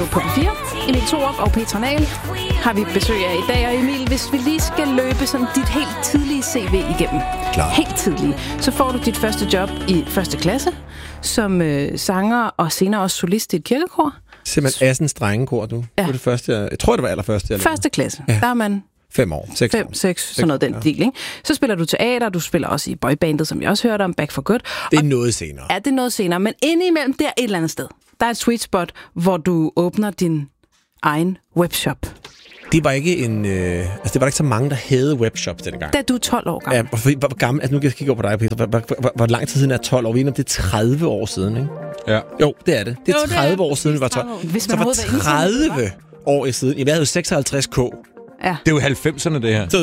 På P4, Emil Thorup og Petra Nahl har vi besøg af i dag. Og Emil, hvis vi lige skal løbe sådan dit helt tidlige CV igennem. Klar. Helt tidlige. Så får du dit første job i første klasse som sanger og senere også solist i et kirkekor. Simpelthen Assens drengekor, du. Ja. Det var det første, jeg tror, det var allerførste. Første klasse. Ja. Der er man 5 år. 6 år. 6, sådan noget den del, ikke? Så spiller du teater, du spiller også i boybandet, som jeg også hørte om, Back for Good. Det er noget senere. Ja, det er noget senere, men indimellem der et eller andet sted. Der er et sweet spot, hvor du åbner din egen webshop. Det var ikke en... det var ikke så mange, der havde webshops dengang. Da du er 12 år gammel. Ja, hvor gammel... Altså, nu kan jeg kigge over på dig, Peter. Hvor lang tid siden er 12 år? Vi er om det er 30 år siden, ikke? Ja. Jo, det er det. Det er 30 år siden, vi var 12. Hvis Så man var 30 år siden... Jeg havde jo 56K. Ja. Det er jo 90'erne, det her.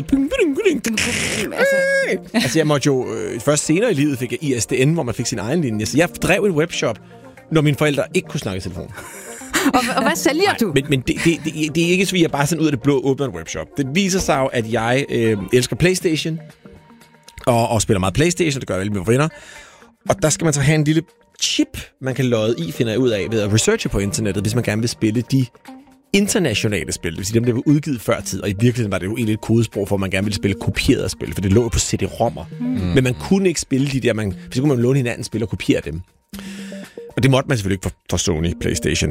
Altså, jeg måtte jo... Først senere i livet fik jeg ISDN, hvor man fik sin egen linje. Så jeg drev en webshop, når mine forældre ikke kunne snakke i telefon. Og hvad sælger du? Men det er ikke så, at jeg bare sådan ud af det blå åbner en webshop. Det viser sig jo, at jeg elsker PlayStation, og spiller meget PlayStation, det gør jeg med mine venner. Og der skal man så have en lille chip, man kan lodde i, finder jeg ud af, ved at researche på internettet, hvis man gerne vil spille de internationale spil. Det vil sige, dem, der var udgivet før tid, og i virkeligheden var det jo egentlig et kodesprog for, at man gerne ville spille kopierede spil, for det lå på CD-rommer. Men man kunne ikke spille de der, så kunne man låne hinanden spil og kopiere dem. Og det måtte man selvfølgelig ikke for Sony PlayStation.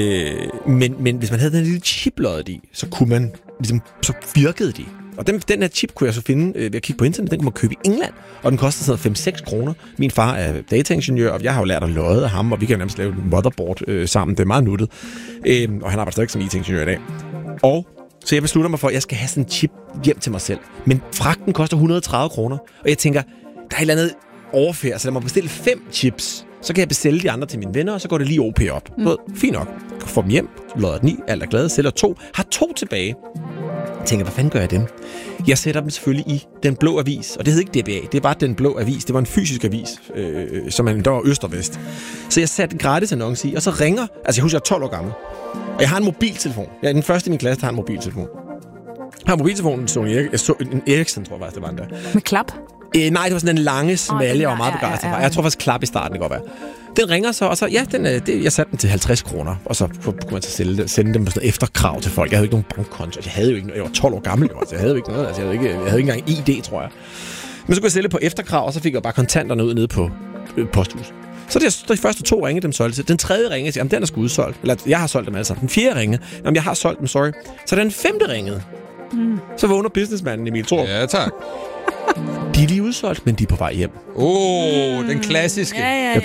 Men hvis man havde den lille chip loddet i, så kunne man ligesom, så virkede de. Og den her chip kunne jeg så finde ved at kigge på internet. Den kunne man købe i England, og den kostede sådan 5-6 kroner. Min far er dataingeniør, og jeg har jo lært at lodde af ham, og vi kan jo nærmest lave et motherboard sammen. Det er meget nuttet. Og han arbejder stadig som IT-ingeniør i dag. Og så jeg beslutter mig for, at jeg skal have sådan en chip hjem til mig selv. Men fragten koster 130 kroner, og jeg tænker, der er et eller andet overfærd, så lad mig bestille 5 chips. Så kan jeg bestille de andre til mine venner, og så går det lige OP op. Fint nok. Jeg får dem hjem, lodder den i, alt er glade, sælger 2. Har 2 tilbage. Jeg tænker, hvad fanden gør jeg dem? Jeg sætter dem selvfølgelig i den blå avis, og det hed ikke DBA, det var den blå avis. Det var en fysisk avis, som man der var øst og vest. Så jeg satte en gratis annonce i, og så ringer, altså jeg husker, jeg er 12 år gammel, og jeg har en mobiltelefon. Jeg er den første i min klasse, der har en mobiltelefon. Jeg har mobiltelefonen, en Ericsson, tror jeg faktisk, det var den der. Med klap? Nej, det var sådan en lange, smalle, jeg var meget begejstret for. Jeg tror faktisk klap i starten, det kan godt være. Den ringer så, og så, jeg satte den til 50 kroner, og så kunne man så sende dem på sådan efterkrav til folk. Jeg havde ikke nogen bankkonto, jeg havde jo ikke noget. Jeg var 12 år gammel, så jeg havde jo ikke noget. Altså, jeg havde ikke engang ID, tror jeg. Men så kunne jeg sælge på efterkrav, og så fik jeg bare kontanterne ud nede på posthuset. Så de første 2 ringe, dem solgte til. Den tredje ringe, siger, den er sgu udsolgt. Eller jeg har solgt dem alle sammen. Den 4. ringe, jeg har solgt dem, sorry. Så den 5. ringede. Så vågner businessmanden Emil Thorup. Ja, tak. De er lige udsolgt, men de er på vej hjem. Den klassiske. Ja.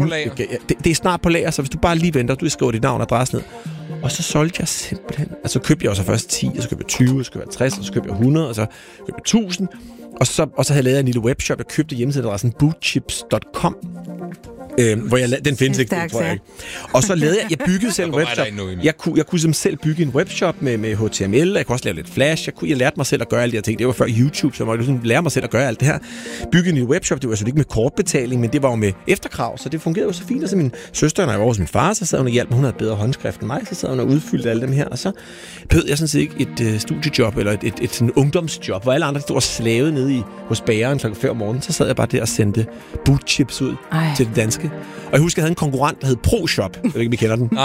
Det er snart på lager, så hvis du bare lige venter, du skriver dit navn og adresse ned. Og så solgte jeg simpelthen. Altså købte jeg jo så først 10, og så købte jeg 20, og så købte jeg 60, og så købte jeg 100, og så købte jeg 1000. Og så havde jeg lavet en lille webshop. Jeg købte hjemmesideadressen bootchips.com. Hvor den findes ikke, det tror jeg ikke. Og så lavede jeg byggede selv en webshop. Jeg kunne selv bygge en webshop med HTML. Jeg kunne også lave lidt Flash. Jeg lærte mig selv at gøre alle de her ting. Det var før YouTube, så jeg måtte lære mig selv at gøre alt det her. Bygge en webshop, det var altså ikke med kortbetaling, men det var jo med efterkrav, så det fungerede jo så fint. Og så min søster, når jeg var hos min far, så sad hun og hjalp mig. Hun havde bedre håndskrift end mig, så sad hun og udfyldte alle dem her. Og så behøvede jeg sådan set ikke et studiejob eller et sådan ungdomsjob, hvor alle andre stod og slavede nede hos bageren kl. 5 om morgenen. Så sad jeg bare der og sendte bootchips ud til det danske. Og jeg husker, jeg havde en konkurrent, der hed ProShop. Jeg ved ikke, om I kender den.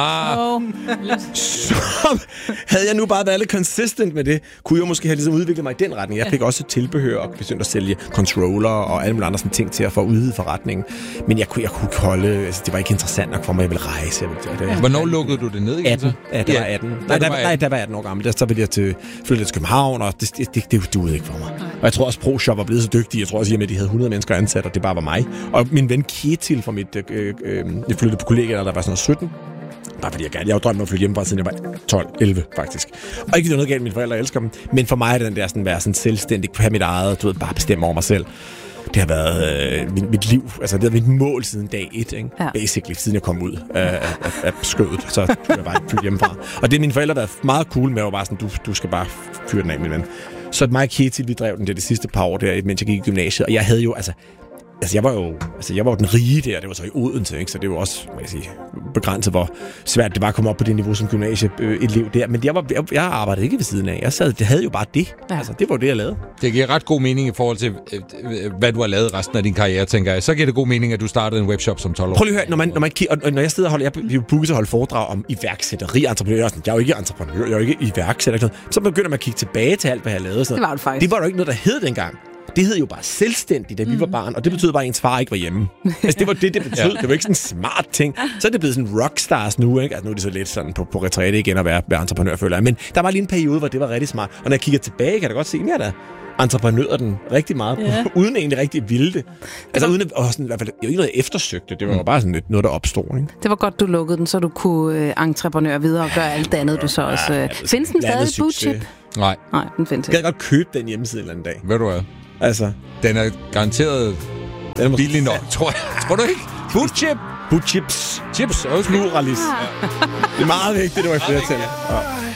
Så havde jeg nu bare været lidt consistent med det, kunne jeg måske have ligesom udviklet mig i den retning. Jeg fik også tilbehør og begyndte at sælge controller og alle mulige andre sådan ting til at få udvidet forretningen. Men jeg kunne ikke holde, altså det var ikke interessant nok for mig, jeg ville rejse. Hvornår lukkede du det ned igen? 18. Ja, det var 18. Nej, der var 18 år gammel. Så ville jeg flytte til København, og det duede ikke for mig. Og jeg tror også, ProShop var blevet så dygtig. Jeg tror også, at de havde 100 mennesker ansat, og det bare var mig. Og min ven Ketil fra mit jeg flyttede på kollegaer, der var sådan 17. Bare fordi jeg har drømt om at flytte hjemmefra, siden jeg var 12-11 faktisk. Og ikke noget galt, mine forældre elsker dem. Men for mig er den der sådan, være sådan selvstændig, have mit eget, bare bestemme over mig selv. Det har været mit liv, altså det har været mit mål siden dag 1, ikke? Ja. Basically, siden jeg kom ud af skødet, så kunne jeg bare flytte hjemmefra. Og det er mine forældre, der er meget cool med, at bare sådan, du skal bare fyre den af, min ven. Så mig og Ketil, vi drev den det sidste par år der, mens jeg gik i gymnasiet, og jeg havde jo, altså Altså, jeg var jo den rige der, det var så i Odense, ikke? Så det var også, man kan sige, begrænset, hvor svært det var at komme op på det niveau som gymnasieelev der. Men jeg arbejdede ikke ved siden af. Jeg havde jo bare det. Ja. Altså, det var det, jeg lavede. Det giver ret god mening i forhold til, hvad du har lavet resten af din karriere, tænker jeg. Så giver det god mening, at du startede en webshop som 12 år. Prøv lige at høre, når jeg sidder og holder, jeg bliver booket til at holde foredrag om iværksætteri, entreprenør. Jeg er jo ikke entreprenør, jeg er jo ikke iværksætter. Så begynder man at kigge tilbage til alt, hvad jeg lavede. Det var det faktisk. Det var jo ikke noget, der hed dengang. Det hed jo bare selvstændigt, da vi var barn, og det betød bare, at ens far ikke var hjemme. Altså, det var det betød. Ja. Det var ikke sådan en smart ting. Så er det blevet sådan rockstars nu, ikke? Altså, nu er det så lidt sådan på retræte igen at være entreprenør, føler jeg. Men der var lige en periode, hvor det var rigtig smart. Og når jeg kigger tilbage, kan jeg da godt se, at jeg entreprenører den rigtig meget, uden egentlig rigtig ville det. Altså uden at, sådan, i hvert fald, jo ikke noget, jeg eftersøgte. Det var bare sådan lidt noget, der opstod. Ikke? Det var godt, du lukkede den, så du kunne entreprenør videre og gøre alt det andet, du så også... Findes den stadig, Bootchip? Nej, den findes ikke. Jeg kan godt købe den hjemmeside en eller anden dag. Ved du hvad? Altså, den er garanteret billig nok, tror jeg. Tror du ikke? Bootchip. Bootchips. Chips. Pluralis. Det er meget vigtigt, det var i flertal. Ja.